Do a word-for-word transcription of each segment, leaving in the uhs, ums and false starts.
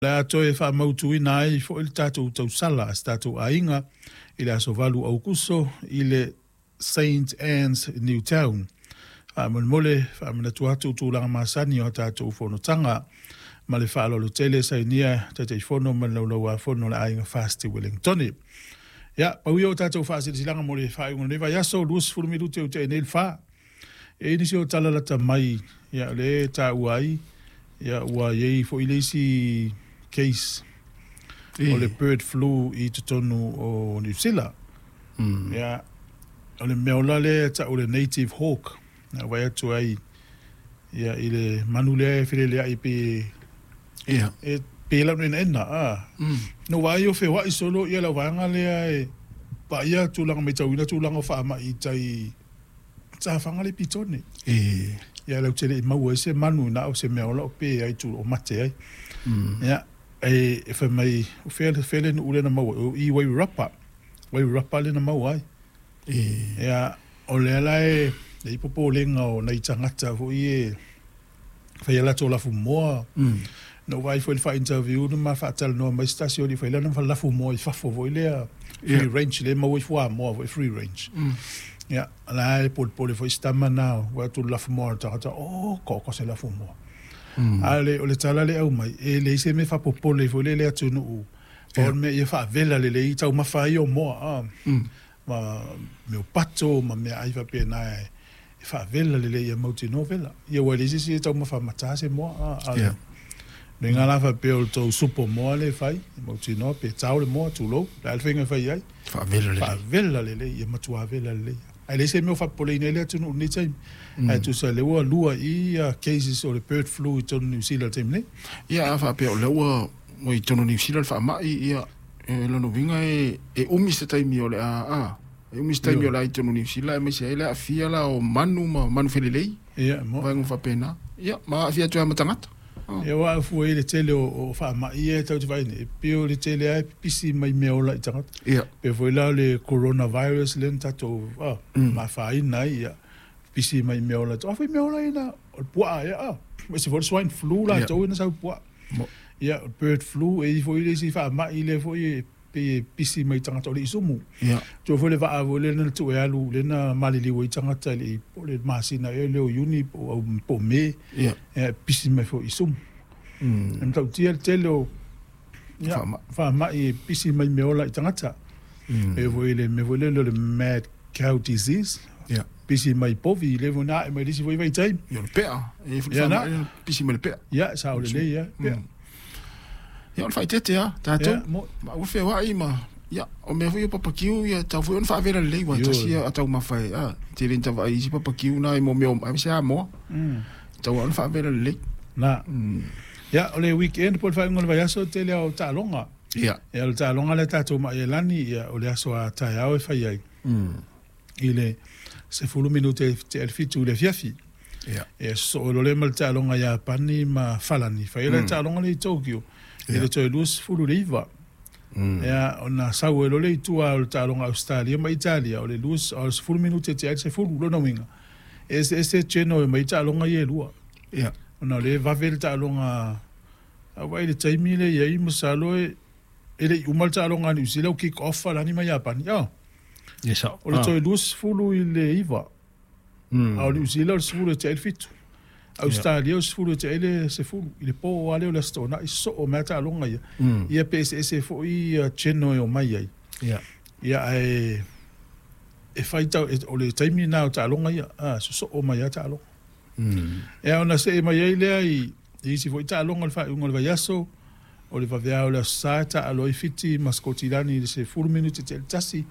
La toe fa mautu ina ai fo il tatu tau sala statu ainga ile aso valu aukuso ile Saint Anne's Newtown. A mon mole fa mena tuatu tu langa masani o tatu fono tanga ma le fa lo tele sa nia tatu fono man lo lo fono la ainga fast Wellington. Ya pa wi o tatu fa se silanga mole fa un leva ya so lus fu minuti o te nel fa. E ni o tala la tamai ya le ta uai ya wa ye fo ile si case o le bird flu i tutonu o New Zealand. Mm. Ya o le meola le ta o le native hawk na vai atu ai ya ile manule fele le ai pe ya e pe la no ena ah mm. no vai o fe wa i solo ia la vanga le ai pa ia tu langa me tau ina tu langa fa ma i tai ta fanga le pitone e ya le tele mau ese manu na o se meola o pe ai tu o mate ai mm. ya e e fa mai o fe fe no ule na mau i wai rapa wai rapa le na mau ai e ya o le lai le popo lenga o nei tangata fo ie fa ia la tola fu mo mm. no vai foi fa interview no ma fa tal no ma stasio di fa la no fa la fu mo i fa fo vo ile free Yeah. range le ma wi fu mo vo free range Mm. ya la pol pol fo stama now wa tu la fu mo ta ta oh ko ko se la fu mo Mm. ale o le tala le au mai e le se me fa popo le fo le le atu no Yeah. on me ia fa vela le le i tau ma fa io mo ah Mm. ma meu pato ma me ai va pena e fa vela le le ia mauti novela ia wa le si tau ma fa mata se mo a Yeah. le ngala fa pe o to supo mo le fai mauti no pe tau le mo tu lo la finga fai ai fa vela fa le vela le le ia matua vela le ai le se meu fa pole ne le tu no ni time Mm. ai tu sa le wa lua i uh, cases o le bird flu to New Zealand time ne ya fa pe o le wa mo i tono ni sila fa ma i ia e lo no vinga e e umi se tai mi o le a a e umi se tai mi o la i tono ni sila e me se ele a fia la o manu ma manu felelei ia mo va ngu fa pena ya ma fia tu ma tangata ia wa fu e le tele o o fa ma ia tau te vai ne pe o le tele ai pisi mai me ola i tanga ya pe foi la le coronavirus lenta to ah Mm. ma fa ina ia pisi mai me ola to fa me ola ina o pua ia ah ma se for swine flu la Yeah. to ina sa pua Mo- ia bird flu e foi le si fa ma ile foi pe pisi mai tanga to le sumu ya to foi le va a vole na to ya lu le na malili wo tanga ta le po le masina e le o uni po po me ya e pisi mai foi sumu mm. em tau tia tele o ia Fa ma. fa ma i pisi mai me ola i tangata Mm. e voi le me voi le le mad cow disease ya pisi mai povi le vo na e mai disi voi vai time yo le pea e fa Ya, na. ma pisi me le pea ia sa o le le ia ia ya on fa tete ya ta to ia mo ma u fe wa i ma ya o me foi papa kiu ya ta foi on fa vera le wa Yo. ta sia ata ma fa a te len ta va i si papa kiu na i mo me o ma sia mo mm. ta on fa vera le na mm. ia o le weekend por fa ngol vai aso tele o ta longa ya e o ta longa le tato ma e lani ia o le aso a ta ia o fa ia mm. ile se fulu minute te el fitu le fiafi ya e so lo le mal ta longa ia pani ma falani fa ile Mm. ta longa le Tokyo Yeah. ile to lus fulu leiva mm. ya ona sau e lo le tua o talonga Australia ma Italia o le lus o se fulu minute te se fulu lo no winga ese ese cheno e mai talonga ye lua ya ona le va ver talonga a vai le taimi le ye mo salo e ele umal talonga ni sila o kick off la ni mai Japan ya ya sa o le to lus fulu ile iva mm. a o le sila o se fulu te elfitu Australia o se fulu te ele se fulu ile po ale o le stona i so o mata talonga ia mm. ia pe ese ese fo i cheno e o mai ai ya ia e e fai tau e o le taimi nā o tālonga ia ah so so o mai a tālonga mm. e ona se e mai ai lea i i si foi tālonga le fai unga le vai aso o le vavea o le sa ta alo i fiti maskotirani le se furu minuti te tasi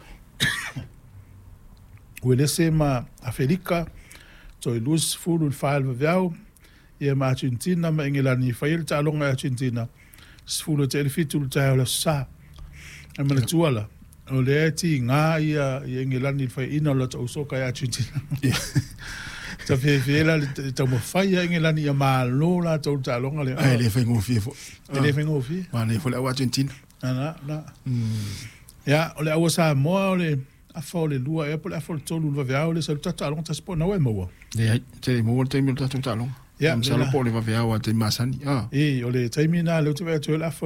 ue le se ma a Felika to i lus furu le fai le vaveao ia ma Argentina ma ingelani fai le tālonga Argentina se furu te le fitu le tai o le sa e ma le tuala o le ti ngā ia i Engilani fai ina la tau soka ia Argentina. Ta fe fe la ta mo fai ia Engilani ia malo la tau ta longa le. ai le fa ngo fi fo E le fengo fi. ma le fo la Argentina Na na. mm. Ya o le awa sa mo o le a fa o le lua e po le a fa o le tolu le vea o le sa ta ta longa ta spona we mo. le te mo te mi ta ta long Ya, sa lo le la. po le va vea wa te masani ah E o le taimina le te vea tu la